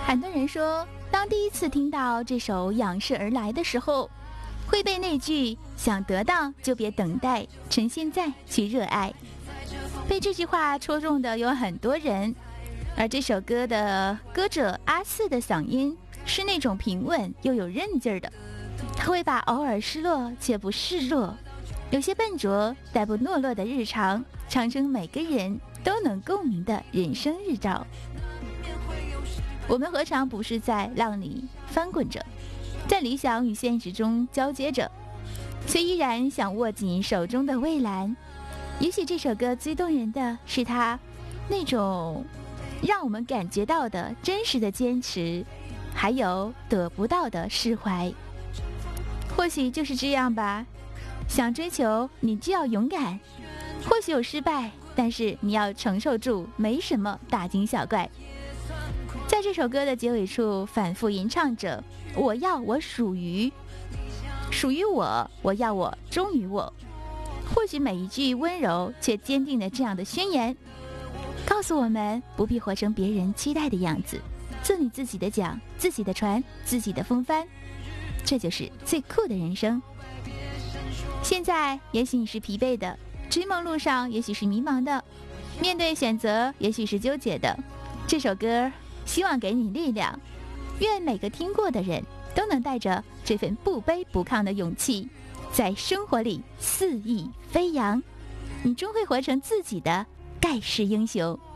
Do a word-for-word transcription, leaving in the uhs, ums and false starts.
很多人说，当第一次听到这首《仰视而来》的时候，会被那句想得到就别等待，趁现在去热爱。被这句话戳中的有很多人，而这首歌的歌者阿四的嗓音是那种平稳又有韧劲儿的，他会把偶尔失落却不示弱，有些笨拙但不懦弱的日常，唱成每个人都能共鸣的人生日照。我们何尝不是在浪里翻滚着，在理想与现实中交接着，却依然想握紧手中的蔚蓝。也许这首歌最动人的是它那种让我们感觉到的真实的坚持，还有得不到的释怀。或许就是这样吧，想追求你就要勇敢，或许有失败，但是你要承受住，没什么大惊小怪。在这首歌的结尾处反复吟唱着，我要我属于属于我，我要我忠于我。或许每一句温柔却坚定的这样的宣言，告诉我们不必活成别人期待的样子，做你自己的桨，自己的船，自己的风帆，这就是最酷的人生。现在也许你是疲惫的，追梦路上也许是迷茫的，面对选择也许是纠结的，这首歌希望给你力量，愿每个听过的人都能带着这份不卑不亢的勇气，在生活里肆意飞扬，你终会活成自己的盖世英雄。